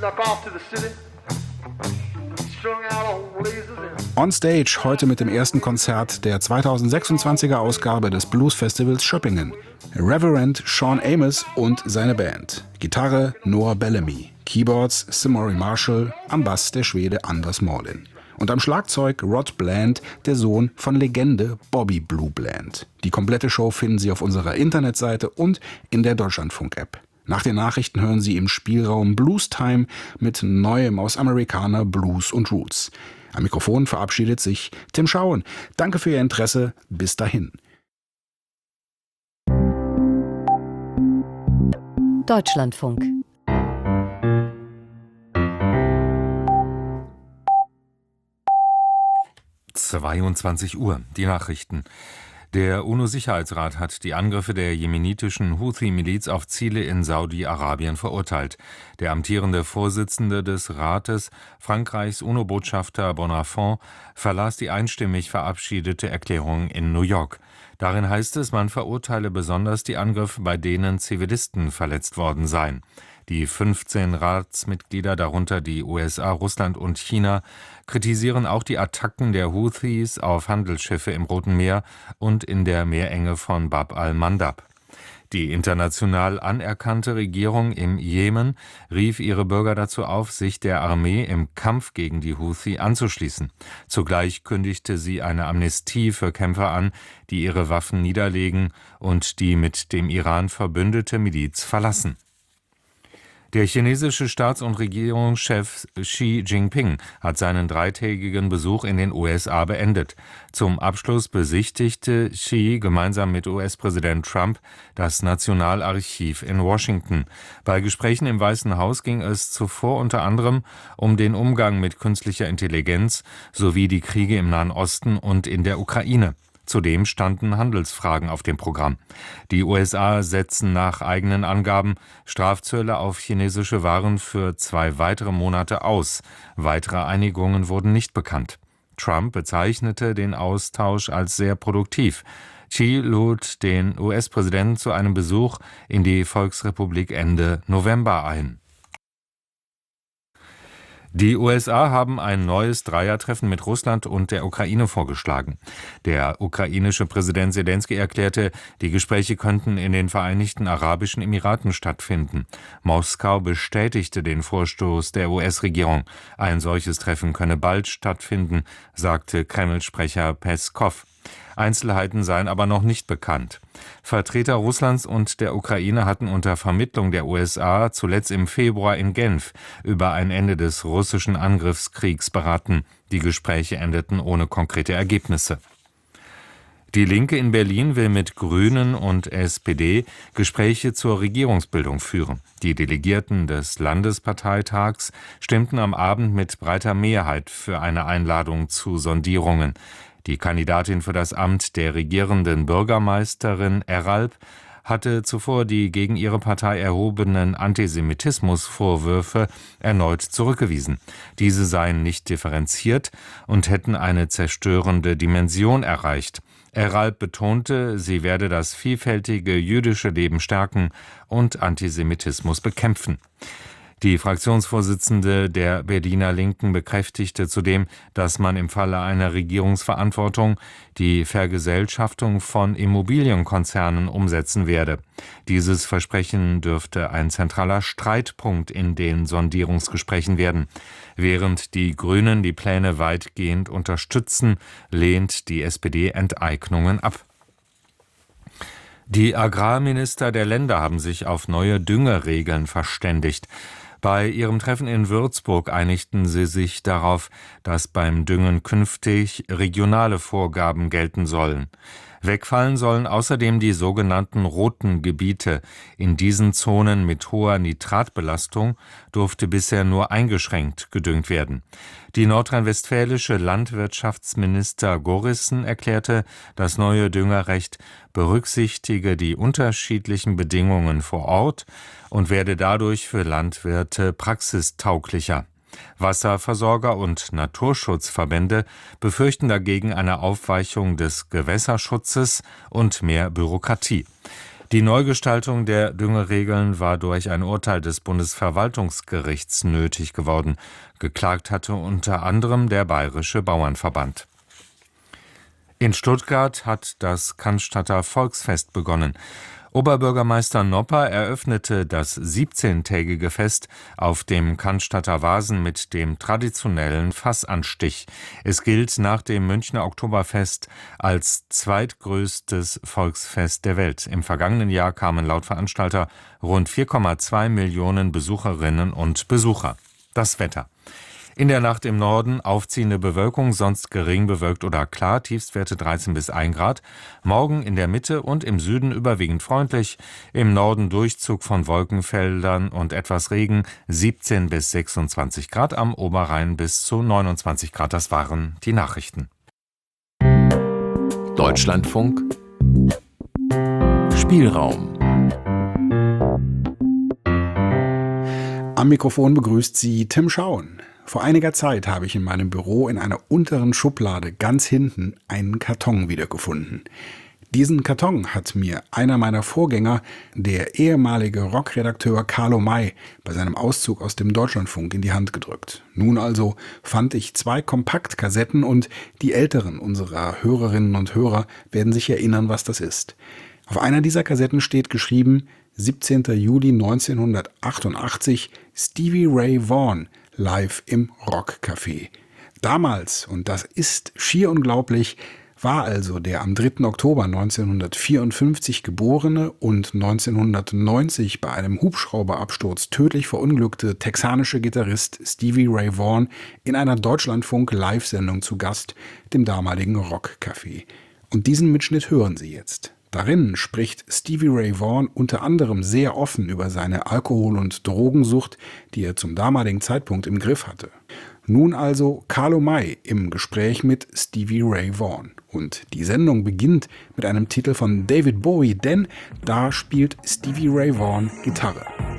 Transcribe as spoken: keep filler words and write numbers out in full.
On Stage heute mit dem ersten Konzert der zweitausendsechsundzwanziger Ausgabe des Blues Festivals Schöppingen. Reverend Sean Amos und seine Band. Gitarre Noah Bellamy, Keyboards Simori Marshall, am Bass der Schwede Anders Morlin. Und am Schlagzeug Rod Bland, der Sohn von Legende Bobby Blue Bland. Die komplette Show finden Sie auf unserer Internetseite und in der Deutschlandfunk-App. Nach den Nachrichten hören Sie im Spielraum Blues Time mit Neuem aus Amerikaner, Blues und Roots. Am Mikrofon verabschiedet sich Tim Schauen. Danke für Ihr Interesse. Bis dahin. Deutschlandfunk. zweiundzwanzig Uhr, die Nachrichten. Der UNO-Sicherheitsrat hat die Angriffe der jemenitischen Houthi-Miliz auf Ziele in Saudi-Arabien verurteilt. Der amtierende Vorsitzende des Rates, Frankreichs UNO-Botschafter Bonafont, verlas die einstimmig verabschiedete Erklärung in New York. Darin heißt es, man verurteile besonders die Angriffe, bei denen Zivilisten verletzt worden seien. Die fünfzehn Ratsmitglieder, darunter die U S A, Russland und China, kritisieren auch die Attacken der Houthis auf Handelsschiffe im Roten Meer und in der Meerenge von Bab al-Mandab. Die international anerkannte Regierung im Jemen rief ihre Bürger dazu auf, sich der Armee im Kampf gegen die Houthi anzuschließen. Zugleich kündigte sie eine Amnestie für Kämpfer an, die ihre Waffen niederlegen und die mit dem Iran verbündete Miliz verlassen. Der chinesische Staats- und Regierungschef Xi Jinping hat seinen dreitägigen Besuch in den U S A beendet. Zum Abschluss besichtigte Xi gemeinsam mit U S-Präsident Trump das Nationalarchiv in Washington. Bei Gesprächen im Weißen Haus ging es zuvor unter anderem um den Umgang mit künstlicher Intelligenz sowie die Kriege im Nahen Osten und in der Ukraine. Zudem standen Handelsfragen auf dem Programm. Die U S A setzen nach eigenen Angaben Strafzölle auf chinesische Waren für zwei weitere Monate aus. Weitere Einigungen wurden nicht bekannt. Trump bezeichnete den Austausch als sehr produktiv. Xi lud den U S-Präsidenten zu einem Besuch in die Volksrepublik Ende November ein. Die U S A haben ein neues Dreiertreffen mit Russland und der Ukraine vorgeschlagen. Der ukrainische Präsident Selenskyj erklärte, die Gespräche könnten in den Vereinigten Arabischen Emiraten stattfinden. Moskau bestätigte den Vorstoß der U S-Regierung. Ein solches Treffen könne bald stattfinden, sagte Kreml-Sprecher Peskow. Einzelheiten seien aber noch nicht bekannt. Vertreter Russlands und der Ukraine hatten unter Vermittlung der U S A zuletzt im Februar in Genf über ein Ende des russischen Angriffskriegs beraten. Die Gespräche endeten ohne konkrete Ergebnisse. Die Linke in Berlin will mit Grünen und S P D Gespräche zur Regierungsbildung führen. Die Delegierten des Landesparteitags stimmten am Abend mit breiter Mehrheit für eine Einladung zu Sondierungen. Die Kandidatin für das Amt der regierenden Bürgermeisterin Eralp hatte zuvor die gegen ihre Partei erhobenen Antisemitismusvorwürfe erneut zurückgewiesen. Diese seien nicht differenziert und hätten eine zerstörende Dimension erreicht. Eralp betonte, sie werde das vielfältige jüdische Leben stärken und Antisemitismus bekämpfen. Die Fraktionsvorsitzende der Berliner Linken bekräftigte zudem, dass man im Falle einer Regierungsverantwortung die Vergesellschaftung von Immobilienkonzernen umsetzen werde. Dieses Versprechen dürfte ein zentraler Streitpunkt in den Sondierungsgesprächen werden. Während die Grünen die Pläne weitgehend unterstützen, lehnt die S P D Enteignungen ab. Die Agrarminister der Länder haben sich auf neue Düngeregeln verständigt. Bei ihrem Treffen in Würzburg einigten sie sich darauf, dass beim Düngen künftig regionale Vorgaben gelten sollen. Wegfallen sollen außerdem die sogenannten roten Gebiete. In diesen Zonen mit hoher Nitratbelastung durfte bisher nur eingeschränkt gedüngt werden. Die nordrhein-westfälische Landwirtschaftsminister Gorissen erklärte, das neue Düngerrecht berücksichtige die unterschiedlichen Bedingungen vor Ort und werde dadurch für Landwirte praxistauglicher. Wasserversorger und Naturschutzverbände befürchten dagegen eine Aufweichung des Gewässerschutzes und mehr Bürokratie. Die Neugestaltung der Düngeregeln war durch ein Urteil des Bundesverwaltungsgerichts nötig geworden. Geklagt hatte unter anderem der Bayerische Bauernverband. In Stuttgart hat das Cannstatter Volksfest begonnen. Oberbürgermeister Nopper eröffnete das siebzehntägige Fest auf dem Cannstatter Wasen mit dem traditionellen Fassanstich. Es gilt nach dem Münchner Oktoberfest als zweitgrößtes Volksfest der Welt. Im vergangenen Jahr kamen laut Veranstalter rund vier Komma zwei Millionen Besucherinnen und Besucher. Das Wetter. In der Nacht im Norden aufziehende Bewölkung, sonst gering bewölkt oder klar, Tiefstwerte dreizehn bis ein Grad. Morgen in der Mitte und im Süden überwiegend freundlich, im Norden Durchzug von Wolkenfeldern und etwas Regen, siebzehn bis sechsundzwanzig Grad, am Oberrhein bis zu neunundzwanzig Grad. Das waren die Nachrichten. Deutschlandfunk Spielraum. Am Mikrofon begrüßt Sie Tim Schauen. Vor einiger Zeit habe ich in meinem Büro in einer unteren Schublade ganz hinten einen Karton wiedergefunden. Diesen Karton hat mir einer meiner Vorgänger, der ehemalige Rockredakteur Carlo May, bei seinem Auszug aus dem Deutschlandfunk in die Hand gedrückt. Nun also fand ich zwei Kompaktkassetten und die Älteren unserer Hörerinnen und Hörer werden sich erinnern, was das ist. Auf einer dieser Kassetten steht geschrieben: siebzehnter Juli neunzehnhundertachtundachtzig, Stevie Ray Vaughan live im Rockcafé. Damals, und das ist schier unglaublich, war also der am dritten Oktober neunzehnhundertvierundfünfzig geborene und neunzehnhundertneunzig bei einem Hubschrauberabsturz tödlich verunglückte texanische Gitarrist Stevie Ray Vaughan in einer Deutschlandfunk-Live-Sendung zu Gast, dem damaligen Rockcafé. Und diesen Mitschnitt hören Sie jetzt. Darin spricht Stevie Ray Vaughan unter anderem sehr offen über seine Alkohol- und Drogensucht, die er zum damaligen Zeitpunkt im Griff hatte. Nun also Carlo May im Gespräch mit Stevie Ray Vaughan. Und die Sendung beginnt mit einem Titel von David Bowie, denn da spielt Stevie Ray Vaughan Gitarre.